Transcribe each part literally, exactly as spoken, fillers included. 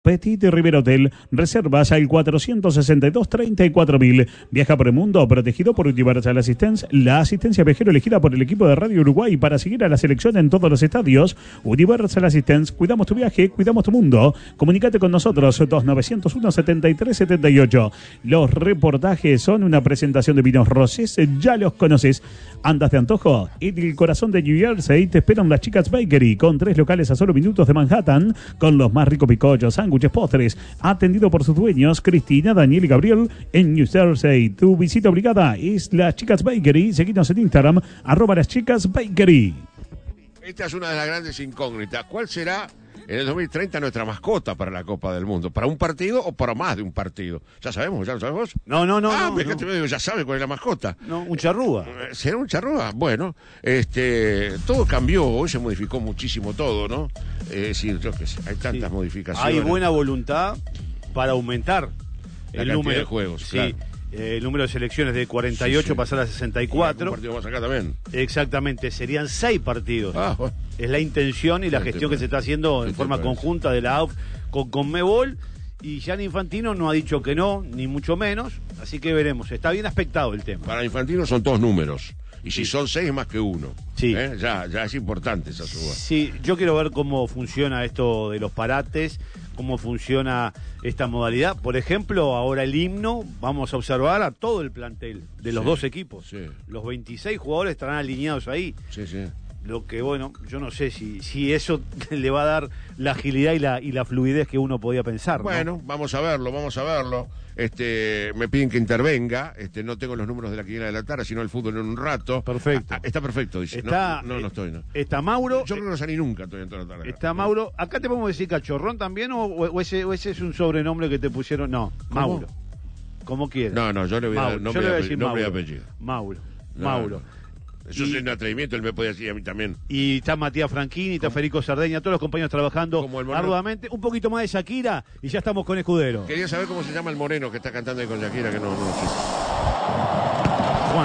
Petit Rivera Hotel, reservas al cuatrocientos sesenta y dos, treinta y cuatro mil. Viaja por el mundo protegido por Universal Assistance, la asistencia viajero elegida por el equipo de Radio Uruguay para seguir a la selección en todos los estadios. Universal Assistance, cuidamos tu viaje, cuidamos tu mundo. Comunícate con nosotros, dos nueve cero uno, setenta y tres setenta y ocho. Los reportajes son una presentación de vinos rosés, ya los conoces. ¿Andas de antojo? En el corazón de New Jersey te esperan las Chicas Bakery, con tres locales a solo minutos de Manhattan, con los más ricos picollos, sándwiches, postres, atendido por sus dueños, Cristina, Daniel y Gabriel, en New Jersey. Tu visita obligada es las Chicas Bakery. Seguinos en Instagram, arroba las Chicas Bakery. Esta es una de las grandes incógnitas. ¿Cuál será en el dos mil treinta nuestra mascota para la Copa del Mundo? ¿Para un partido o para más de un partido? ¿Ya sabemos? ¿Ya lo sabemos? No, no, no. Ah, no, fíjate, no. me digo, ya sabe cuál es la mascota. No, un charrúa. ¿Será un charrúa? Bueno, este, todo cambió, hoy se modificó muchísimo todo, ¿no? Es decir, yo que sé, hay tantas Sí. modificaciones. Hay buena voluntad para aumentar La el cantidad número de juegos, sí, claro. eh, el número de selecciones de cuarenta y ocho Sí, sí. pasar a sesenta y cuatro. Y un partido más acá también. Exactamente, serían seis partidos. Ah, bueno. Es la intención y la ¿Qué te gestión que parece? se está haciendo ¿Qué en te forma parece? conjunta de la A U F con Conmebol. Y Gianni Infantino no ha dicho que no, ni mucho menos. Así que veremos. Está bien aspectado el tema. Para Infantino son todos números. Y si son seis, es más que uno. Sí. ¿Eh? Ya, ya es importante esa suba. Sí, yo quiero ver cómo funciona esto de los parates, cómo funciona esta modalidad. Por ejemplo, ahora el himno, vamos a observar a todo el plantel de los Sí, dos equipos. sí. Los veintiséis jugadores estarán alineados ahí. Sí, sí. Lo que, bueno, yo no sé si, si eso le va a dar la agilidad y la, y la fluidez que uno podía pensar, ¿no? Bueno, vamos a verlo, vamos a verlo. Este, me piden que intervenga. Este, no tengo los números de la quiniela de la tarde, sino el fútbol en un rato. Perfecto. Ah, está perfecto, dice. Está, no, no, no estoy, no. Está Mauro. Yo creo que no salí nunca todavía en toda la tarde. Está Mauro. ¿Acá te podemos decir Cachorrón también o, o ese, o ese es un sobrenombre que te pusieron? No, ¿Cómo? Mauro. Como quieras. No, no, yo le voy a dar Mauro. nombre Yo le voy a y decir apellido, nombre y Mauro. apellido. Mauro. No, Mauro. no. Eso Y- es un atrevimiento, él me puede decir a mí también. Y está Matías Franchini, está Federico Sardeña, todos los compañeros trabajando Como el Moreno. arduamente. Un poquito más de Shakira y ya estamos con Escudero. Quería saber cómo se llama el moreno que está cantando ahí con Shakira, que no, no lo sé. Juan.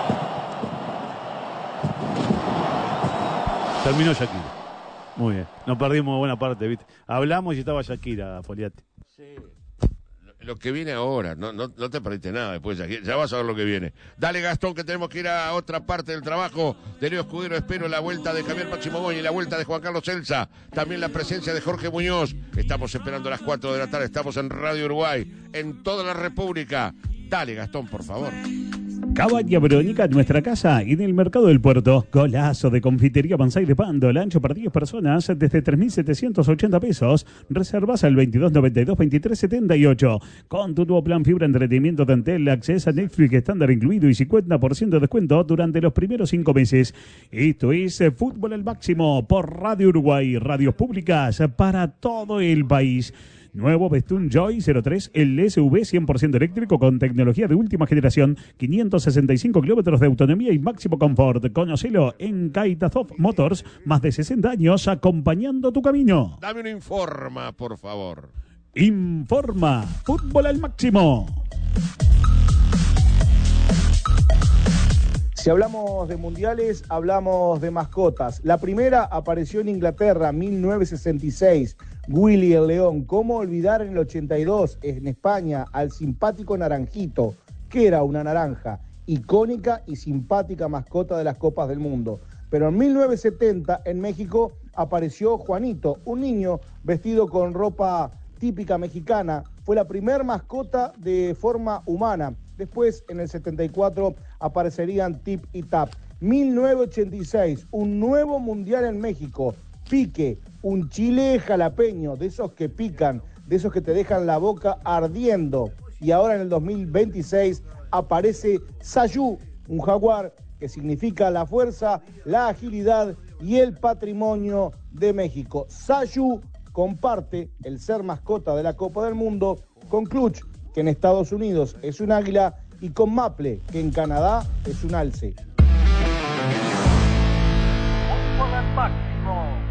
Terminó Shakira. Muy bien. Nos perdimos buena parte, ¿viste? Hablamos y estaba Shakira, Foliati. Lo que viene ahora, no, no, no te perdiste nada después, ya, ya vas a ver lo que viene. Dale, Gastón, que tenemos que ir a otra parte del trabajo de Leo Escudero. Espero la vuelta de Javier Máximo Goñi, la vuelta de Juan Carlos Celsa, también la presencia de Jorge Muñoz. Estamos esperando a las cuatro de la tarde, estamos en Radio Uruguay, en toda la República. Dale, Gastón, por favor. Cabaña Verónica, nuestra casa en el Mercado del Puerto. Golazo de confitería Banzai de Pando, el ancho para diez personas desde tres mil setecientos ochenta pesos. Reservas al veintidós noventa y dos, veintitrés setenta y ocho. Con tu nuevo plan fibra entretenimiento de Antel, acceso a Netflix estándar incluido y cincuenta por ciento de descuento durante los primeros cinco meses. Esto es eh, Fútbol al Máximo por Radio Uruguay, radios públicas para todo el país. Nuevo Bestun Joy cero tres, el S U V cien por ciento eléctrico con tecnología de última generación, quinientos sesenta y cinco kilómetros de autonomía y máximo confort. Conocelo en Kaitasov Motors, más de sesenta años acompañando tu camino. Dame un informa, por favor. Informa, Fútbol al Máximo. Si hablamos de mundiales, hablamos de mascotas. La primera apareció en Inglaterra, mil novecientos sesenta y seis. Willy el León. ¿Cómo olvidar en el ochenta y dos, en España, al simpático Naranjito, que era una naranja, icónica y simpática mascota de las Copas del Mundo? Pero en mil novecientos setenta, en México, apareció Juanito, un niño vestido con ropa típica mexicana. Fue la primer mascota de forma humana. Después, en el setenta y cuatro, aparecerían Tip y Tap. mil novecientos ochenta y seis, un nuevo mundial en México. Pique, un chile jalapeño, de esos que pican, de esos que te dejan la boca ardiendo. Y ahora en el dos mil veintiséis aparece Sayú, un jaguar que significa la fuerza, la agilidad y el patrimonio de México. Sayú comparte el ser mascota de la Copa del Mundo con Clutch, que en Estados Unidos es un águila, y con Maple, que en Canadá es un alce. Fútbol al Máximo.